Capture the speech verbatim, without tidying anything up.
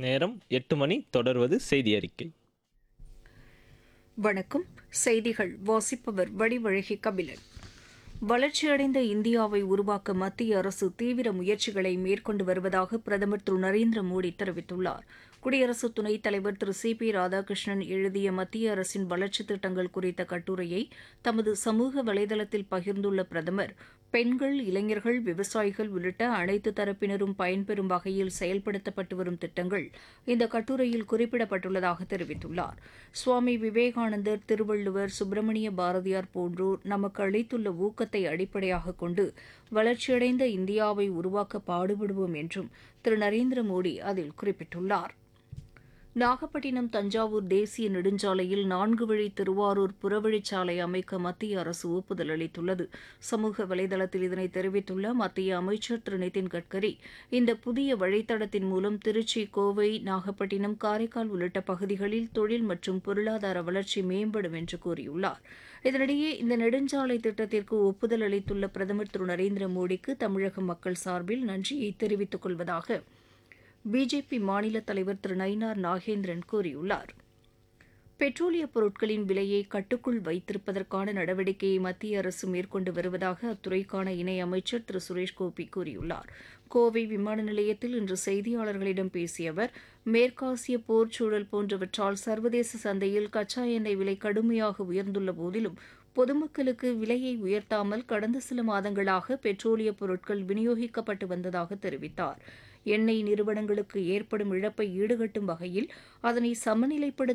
நேரம் எட்டு மணி. தொடர்வது செய்தி அறிக்கை. வணக்கம். செய்திகள் வாசிப்பவர் வடிவழகி கபிலன். வளர்ச்சியடைந்த இந்தியாவை உருவாக்க மத்திய அரசு தீவிர முயற்சிகளை மேற்கொண்டு வருவதாக பிரதமர் திரு நரேந்திர மோடி தெரிவித்துள்ளார். குடியரசு துணைத் தலைவர் திரு சி பி ராதாகிருஷ்ணன் எழுதிய மத்திய அரசின் வளர்ச்சித் திட்டங்கள் குறித்த கட்டுரையை தமது சமூக வலைதளத்தில் பகிர்ந்துள்ள பிரதமர், பெண்கள், இளைஞர்கள், விவசாயிகள் உள்ளிட்ட அனைத்து தரப்பினரும் பயன்பெறும் வகையில் செயல்படுத்தப்பட்டு வரும் திட்டங்கள் இந்த கட்டுரையில் குறிப்பிடப்பட்டுள்ளதாக தெரிவித்துள்ளார். சுவாமி விவேகானந்தர், திருவள்ளுவர், சுப்பிரமணிய பாரதியார் போன்றோர் நமக்கு அளித்துள்ள ஊக்கத்தை அடிப்படையாக கொண்டு வளர்ச்சியடைந்த இந்தியாவை உருவாக்க பாடுபடுவோம் என்றும் திரு நரேந்திர மோடி அதில் குறிப்பிட்டுள்ளார். நாகப்பட்டினம் தஞ்சாவூர் தேசிய நெடுஞ்சாலையில் நான்கு வழி திருவாரூர் புறவழிச்சாலை அமைக்க மத்திய அரசு ஒப்புதல் அளித்துள்ளது. சமூக வலைதளத்தில் இதனை தெரிவித்துள்ள மத்திய அமைச்சர் திரு நிதின் கட்கரி, இந்த புதிய வழித்தடத்தின் மூலம் திருச்சி, கோவை, நாகப்பட்டினம், காரைக்கால் உள்ளிட்ட பகுதிகளில் தொழில் மற்றும் பொருளாதார வளர்ச்சி மேம்படும் என்று கூறியுள்ளார். இதனிடையே இந்த நெடுஞ்சாலை திட்டத்திற்கு ஒப்புதல் அளித்துள்ள பிரதமர் திரு நரேந்திர மோடிக்கு தமிழக மக்கள் சார்பில் நன்றியை தெரிவித்துக் கொள்வதாக பிஜேபி மாநில தலைவர் திரு நயினார் நாகேந்திரன் கூறியுள்ளார். பெட்ரோலியப் பொருட்களின் விலையை கட்டுக்குள் வைத்திருப்பதற்கான நடவடிக்கையை மத்திய அரசு மேற்கொண்டு வருவதாக அத்துறைக்கான இணையமைச்சர் திரு சுரேஷ் கோபி கூறியுள்ளார். கோவை விமான நிலையத்தில் இன்று செய்தியாளர்களிடம் பேசிய அவர், மேற்காசிய போர் சூழல் போன்றவற்றால் சர்வதேச சந்தையில் கச்சா எண்ணெய் விலை கடுமையாக உயர்ந்துள்ள போதிலும் பொதுமக்களுக்கு விலையை உயர்த்தாமல் கடந்த சில மாதங்களாக பெட்ரோலியப் பொருட்கள் விநியோகிக்கப்பட்டு வந்ததாக தெரிவித்தார். எண்ணெய் நிறுவனங்களுக்கு ஏற்படும் இழப்பை ஈடுகட்டும் வகையில் அதனை சமநிலைப்படுத்த